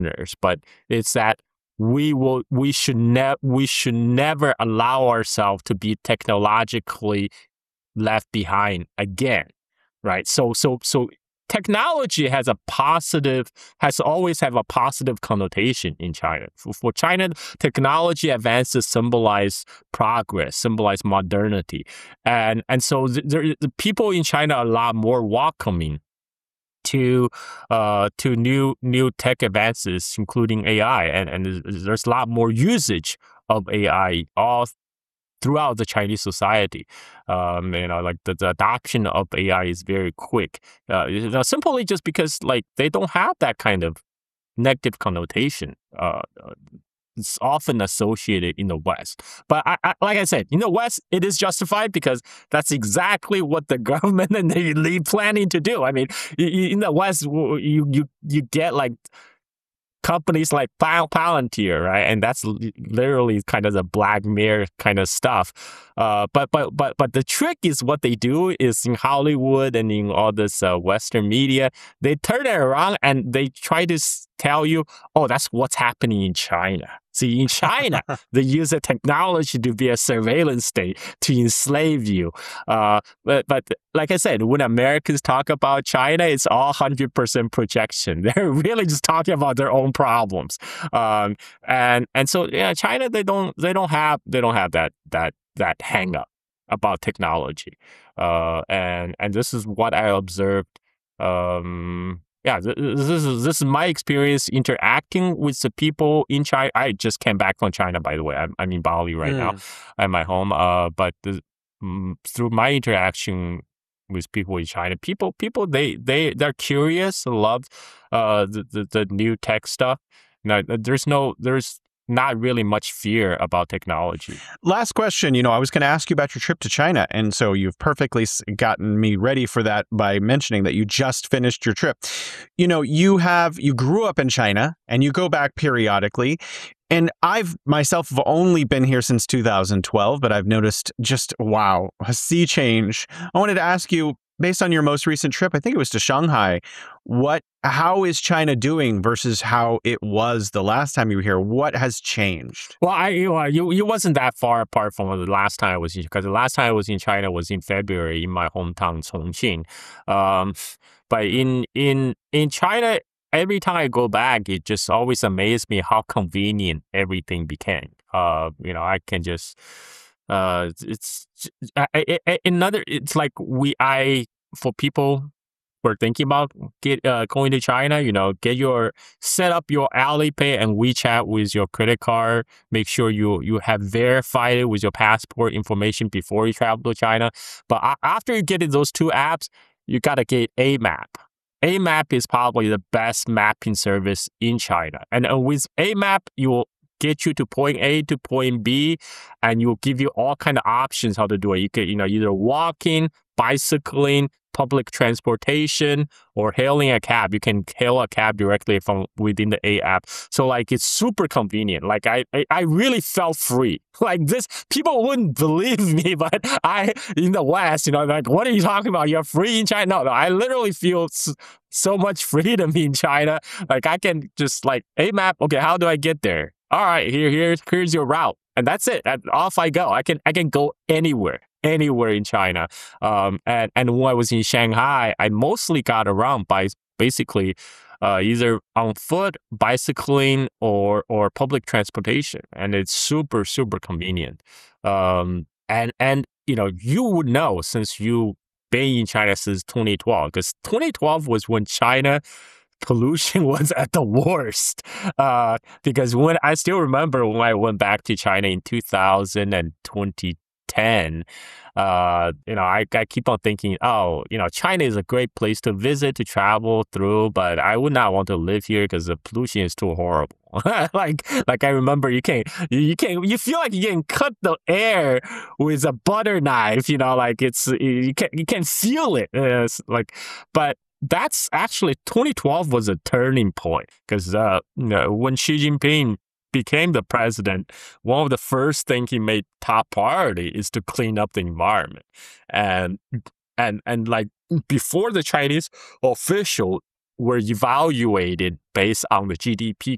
but it's that we should never allow ourselves to be technologically left behind again, right? So technology has always have a positive connotation in China. For China, technology advances symbolize progress, symbolize modernity, and so the people in China are a lot more welcoming to new tech advances, including AI, and there's a lot more usage of AI all throughout the Chinese society. Like the adoption of AI is very quick. Simply just because like they don't have that kind of negative connotation. It's often associated in the West. But like I said, in the West, it is justified because that's exactly what the government and the elite planning to do. I mean, in the West, you get like companies like Palantir, right? And that's literally kind of the Black Mirror kind of stuff. But the trick is what they do is in Hollywood and in all this Western media, they turn it around and they try to tell you, oh, that's what's happening in China. See, in China, they use the technology to be a surveillance state to enslave you. But like I said, when Americans talk about China, it's all 100% projection. They're really just talking about their own problems. And so yeah, China they don't have that hang up about technology. And this is what I observed. This is my experience interacting with the people in China. I just came back from China, by the way. I'm in Bali right now. I'm at home. But through my interaction with people in China, people they're curious, love the new tech stuff. Now, there's not really much fear about technology. Last question. I was going to ask you about your trip to China. And so you've perfectly gotten me ready for that by mentioning that you just finished your trip. You grew up in China and you go back periodically. And I've myself have only been here since 2012, but I've noticed just, wow, a sea change. I wanted to ask you, based on your most recent trip, I think it was to Shanghai, how is China doing versus how it was the last time you were here? What has changed? Well, you wasn't that far apart from the last time I was here, because the last time I was in China was in February in my hometown Chongqing. But in China, every time I go back, it just always amazes me how convenient everything became. I can just it's like for people who are thinking about going to China, set up your Alipay and WeChat with your credit card. Make sure you have verified it with your passport information before you travel to China. But after you get in those two apps, you gotta get AMAP. AMAP is probably the best mapping service in China, and with AMAP, you will get you to point A to point B, and you'll give you all kind of options how to do it. You could, either walking, bicycling, public transportation, or hailing a cab. You can hail a cab directly from within the A app. So like it's super convenient. Like I really felt free. Like this, people wouldn't believe me, but in the West, like, what are you talking about? You're free in China? No, I literally feel so much freedom in China. Like I can just like AMAP. Okay, how do I get there? All right, here's your route, and that's it. And off I go. I can go anywhere in China. And when I was in Shanghai, I mostly got around by basically either on foot, bicycling, or public transportation, and it's super convenient. And you would know since you been in China since 2012, because 2012 was when China pollution was at the worst. Because when I still remember when I went back to China in 2010, I keep on thinking, China is a great place to visit, to travel through, but I would not want to live here because the pollution is too horrible. like I remember you feel like you can cut the air with a butter knife, like you can feel it. But that's actually 2012 was a turning point, because when Xi Jinping became the president, one of the first things he made top priority is to clean up the environment. And like before, the Chinese official were evaluated based on the GDP